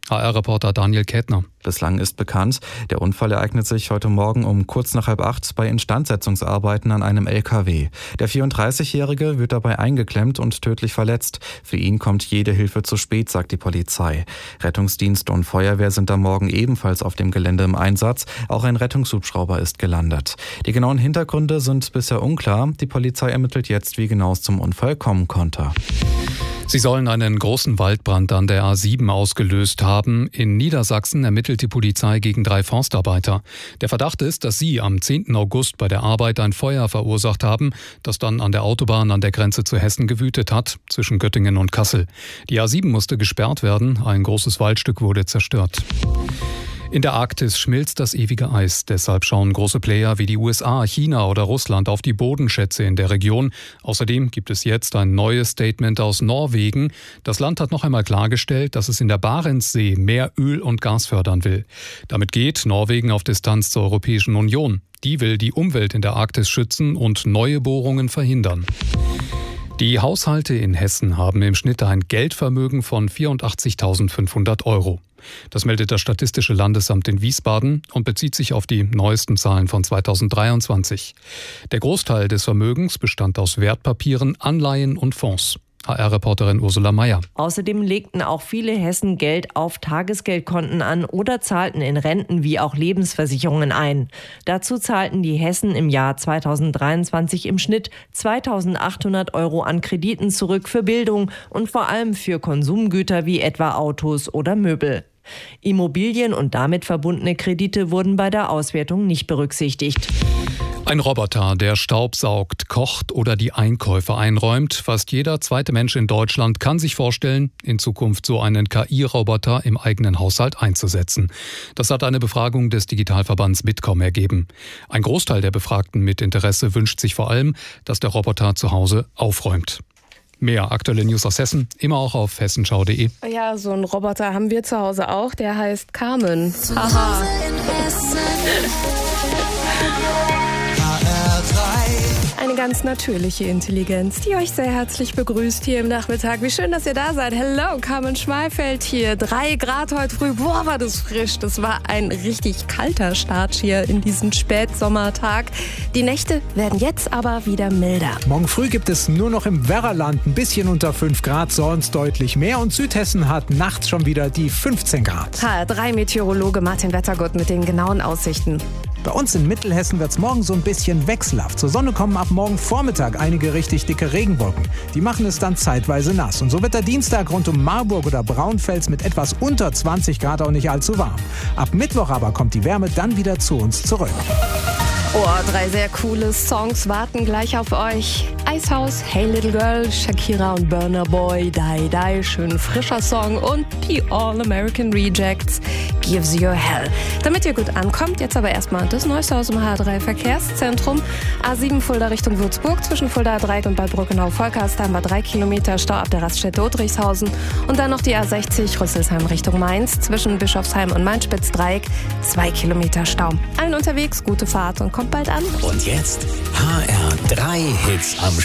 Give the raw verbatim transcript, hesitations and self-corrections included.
H R-Reporter Daniel Kätner. Bislang ist bekannt, der Unfall ereignet sich heute Morgen um kurz nach halb acht bei Instandsetzungsarbeiten an einem L K W. Der vierunddreißigjährige wird dabei eingeklemmt und tödlich verletzt. Für ihn kommt jede Hilfe zu spät, sagt die Polizei. Rettungsdienst und Feuerwehr sind am Morgen ebenfalls auf dem Gelände im Einsatz. Auch ein Rettungshubschrauber ist gelandet. Die genauen Hintergründe sind bisher unklar. Die Polizei ermittelt jetzt, wie genau es zum Unfall kommen konnte. Sie sollen einen großen Waldbrand an der A sieben ausgelöst haben. In Niedersachsen ermittelt die Polizei gegen drei Forstarbeiter. Der Verdacht ist, dass sie am zehnten August bei der Arbeit ein Feuer verursacht haben, das dann an der Autobahn an der Grenze zu Hessen gewütet hat, zwischen Göttingen und Kassel. Die A sieben musste gesperrt werden, ein großes Waldstück wurde zerstört. In der Arktis schmilzt das ewige Eis. Deshalb schauen große Player wie die U S A, China oder Russland auf die Bodenschätze in der Region. Außerdem gibt es jetzt ein neues Statement aus Norwegen. Das Land hat noch einmal klargestellt, dass es in der Barentssee mehr Öl und Gas fördern will. Damit geht Norwegen auf Distanz zur Europäischen Union. Die will die Umwelt in der Arktis schützen und neue Bohrungen verhindern. Die Haushalte in Hessen haben im Schnitt ein Geldvermögen von vierundachtzigtausendfünfhundert Euro. Das meldet das Statistische Landesamt in Wiesbaden und bezieht sich auf die neuesten Zahlen von zweitausenddreiundzwanzig. Der Großteil des Vermögens bestand aus Wertpapieren, Anleihen und Fonds. H R-Reporterin Ursula Meier. Außerdem legten auch viele Hessen Geld auf Tagesgeldkonten an oder zahlten in Renten wie auch Lebensversicherungen ein. Dazu zahlten die Hessen im Jahr zweitausenddreiundzwanzig im Schnitt zweitausendachthundert Euro an Krediten zurück für Bildung und vor allem für Konsumgüter wie etwa Autos oder Möbel. Immobilien und damit verbundene Kredite wurden bei der Auswertung nicht berücksichtigt. Ein Roboter, der Staub saugt, kocht oder die Einkäufe einräumt. Fast jeder zweite Mensch in Deutschland kann sich vorstellen, in Zukunft so einen K I-Roboter im eigenen Haushalt einzusetzen. Das hat eine Befragung des Digitalverbands Bitkom ergeben. Ein Großteil der Befragten mit Interesse wünscht sich vor allem, dass der Roboter zu Hause aufräumt. Mehr aktuelle News aus Hessen, immer auch auf hessenschau punkt de. Ja, so einen Roboter haben wir zu Hause auch, der heißt Carmen. Haha. Eine ganz natürliche Intelligenz, die euch sehr herzlich begrüßt hier im Nachmittag. Wie schön, dass ihr da seid. Hello, Carmen Schmalfeld hier. Drei Grad heute früh. Boah, war das frisch. Das war ein richtig kalter Start hier in diesen Spätsommertag. Die Nächte werden jetzt aber wieder milder. Morgen früh gibt es nur noch im Werraland ein bisschen unter fünf Grad, sonst deutlich mehr. Und Südhessen hat nachts schon wieder die fünfzehn Grad. H R drei Meteorologe Martin Wettergott mit den genauen Aussichten. Bei uns in Mittelhessen wird es morgen so ein bisschen wechselhaft. Zur Sonne kommen ab morgen Vormittag einige richtig dicke Regenwolken. Die machen es dann zeitweise nass. Und so wird der Dienstag rund um Marburg oder Braunfels mit etwas unter zwanzig Grad auch nicht allzu warm. Ab Mittwoch aber kommt die Wärme dann wieder zu uns zurück. Oh, drei sehr coole Songs warten gleich auf euch. Icehouse, Hey Little Girl, Shakira und Burna Boy, Die Die, schön frischer Song und die All-American Rejects, Gives You Hell. Damit ihr gut ankommt, jetzt aber erstmal das Neueste aus dem H R drei Verkehrszentrum. A sieben Fulda Richtung Würzburg, zwischen Fulda Dreieck und Bad Brückenau-Volkers, da haben wir drei Kilometer Stau ab der Raststätte Udrichshausen. Und dann noch die A sechzig Rüsselsheim Richtung Mainz, zwischen Bischofsheim und Main-Spitz-Dreieck, zwei Kilometer Stau. Allen unterwegs, gute Fahrt und kommt bald an. Und jetzt H R drei Hits am